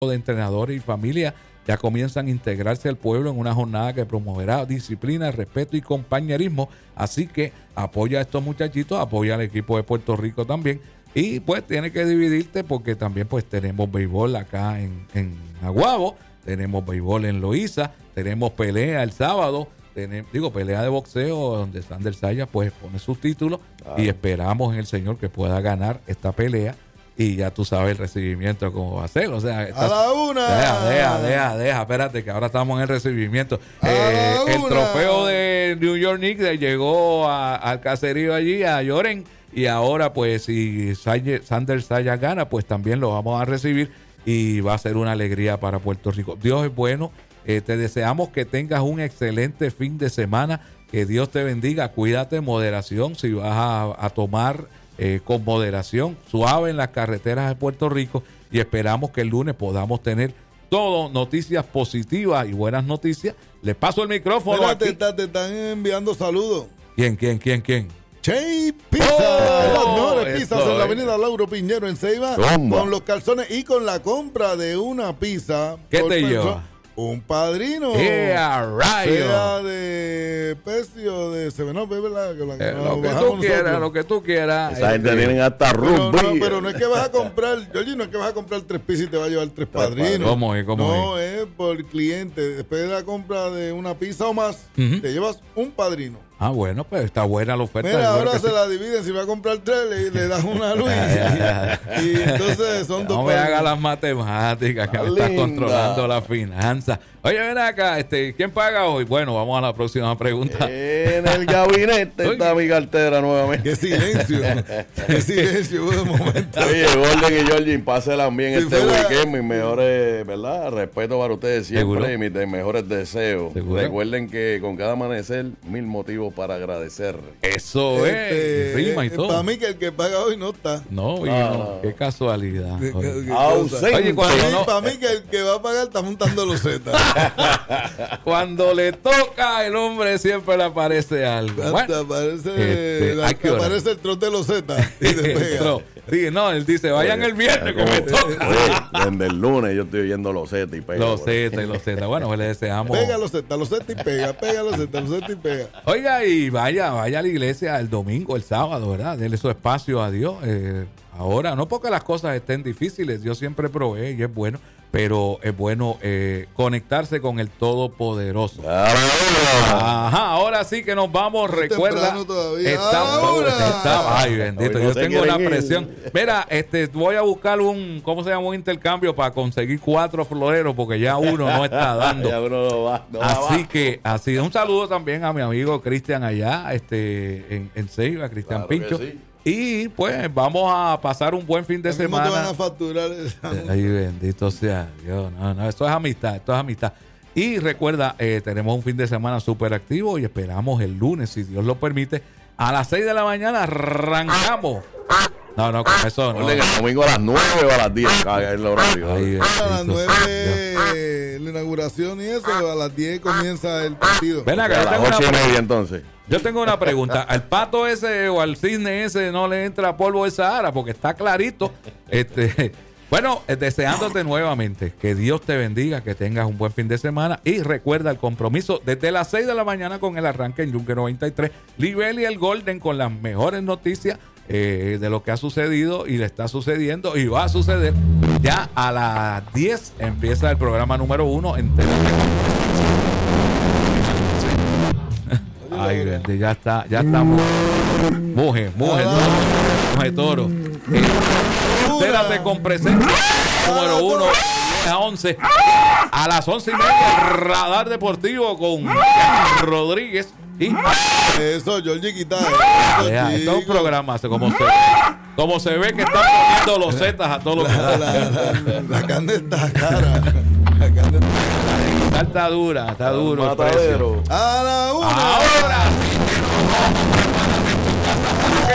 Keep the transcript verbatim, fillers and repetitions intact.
de entrenadores y familias ya comienzan a integrarse al pueblo en una jornada que promoverá disciplina, respeto y compañerismo. Así que apoya a estos muchachitos, apoya al equipo de Puerto Rico también. Y pues tiene que dividirte porque también pues tenemos béisbol acá en, en Aguabo, tenemos béisbol en Loíza, tenemos pelea el sábado, tenemos, digo pelea de boxeo donde Sander Sayas pues pone sus títulos ah. y esperamos en el Señor que pueda ganar esta pelea. Y ya tú sabes el recibimiento cómo va a ser. O sea, estás, a la una. Deja, deja, deja, deja. Espérate, que ahora estamos en el recibimiento. Eh, el trofeo de New York Knicks llegó a, al caserío allí, a Lloren. Y ahora, pues, si Sander Sayas gana, pues también lo vamos a recibir. Y va a ser una alegría para Puerto Rico. Dios es bueno. Eh, te deseamos que tengas un excelente fin de semana. Que Dios te bendiga. Cuídate, moderación. Si vas a, a tomar... Eh, con moderación, suave en las carreteras de Puerto Rico y esperamos que el lunes podamos tener todo noticias positivas y buenas noticias. Le paso el micrófono. Mira, te, te, te están enviando saludos. ¿Quién, quién, quién, quién? Che Pizza, oh, las mejores pizzas en la avenida Lauro Piñero en Ceiba, con los calzones y con la compra de una pizza. ¿Qué te lleva? Un padrino. Yeah, rayo. Sea de Pecio, de Sevenop, ¿verdad? Que la, eh, lo que tú quieras, lo que tú quieras. Esa gente tienen hasta rugby. No, pero no es que vas a comprar, Georgie, no es que vas a comprar tres pizzas y te va a llevar tres padrinos. ¿Cómo es? ¿Cómo no, es? es por cliente. Después de la compra de una pizza o más, uh-huh. te llevas un padrino. Ah, bueno, pues está buena la oferta. Mira, ahora se sí. la dividen. Si va a comprar tres, le, le das una luz. y, y entonces son dos. No me hagas las matemáticas, que me estás controlando la finanza. Oye, ven acá, este, ¿quién paga hoy? Bueno, vamos a la próxima pregunta. En el gabinete está mi cartera nuevamente. Qué silencio. Qué silencio de momento. Oye, Gordon y Georgie, pásenla bien si este fuera... weekend. Mis mejores, ¿verdad? Respeto para ustedes siempre. ¿Seguro? Y mis mejores deseos. ¿Seguro? Recuerden que con cada amanecer, mil motivos para agradecer. Eso este, es. Rima y todo. Para mí que el que paga hoy no está. No, y ah, no. Qué casualidad. Qué, qué Oye, cuando sí, no... para mí que el que va a pagar está montando los zetas. Cuando le toca al hombre siempre le aparece algo. Bueno, aparece, este, la, que aparece el trote de los zetas y despega. Sí, no, él dice, vayan oye, el viernes que me toca. Oye, desde el lunes yo estoy oyendo los zetas y pega. Los zetas y los zetas. Bueno, pues le deseamos. Pega los zetas, los zetas y pega, pega los zetas, los zetas y pega. Oiga, y vaya, vaya a la iglesia el domingo, el sábado, ¿verdad? Dele su espacio a Dios. Eh, ahora, no porque las cosas estén difíciles, Dios siempre provee y es bueno, pero es bueno eh, conectarse con el Todopoderoso. Ajá, ahora sí que nos vamos, recuerda. Estamos, está, ay, bendito, yo tengo una presión. Mira, este, voy a buscar un, ¿cómo se llama? Un intercambio para conseguir cuatro floreros, porque ya uno no está dando. Ya uno no va, no así va que, así, un saludo también a mi amigo Cristian allá, este, en, en Ceiba, Cristian claro Pincho. Y pues vamos a pasar un buen fin de semana. ¿Cómo te van a facturar? Ay, bendito sea Dios. No, no, esto es amistad, esto es amistad. Y recuerda, eh, tenemos un fin de semana súper activo y esperamos el lunes, si Dios lo permite, a las seis de la mañana arrancamos. No, no, con eso no. El domingo a las nueve o a las diez, cae el horario. Ay, a las nueve la inauguración y eso, a las diez comienza el partido. Ven acá, a las ocho y media entonces. Yo tengo una pregunta. ¿Al pato ese o al cisne ese no le entra polvo de Sahara? Porque está clarito. Este, bueno, deseándote nuevamente que Dios te bendiga, que tengas un buen fin de semana. Y recuerda el compromiso desde las seis de la mañana con el arranque en Yunque noventa y tres. Libel y el Golden con las mejores noticias eh, de lo que ha sucedido y le está sucediendo y va a suceder. Ya a las diez empieza el programa número uno en televisión. Ay, grande, ya está, ya estamos. Mujer, mujer, mujer, toro. Eh, entérate con presencia número uno a once. A las once y media, Radar Deportivo con Rodríguez. Y eso, Georgie, quita. Esto es un programa, como se, como se ve que están poniendo los zetas a todos los la, la, la, la carne está cara. La carne está cara. Está dura, está duro. A la una. Ahora.